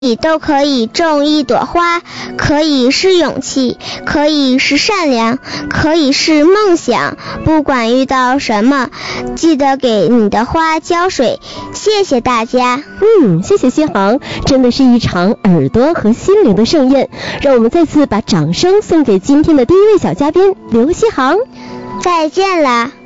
都可以种一朵花，可以是勇气，可以是善良，可以是梦想。不管遇到什么，记得给你的花浇水。谢谢大家。 谢谢西航，真的是一场耳朵和心灵的盛宴。让我们再次把掌声送给今天的第一位小嘉宾刘西航。 再见了。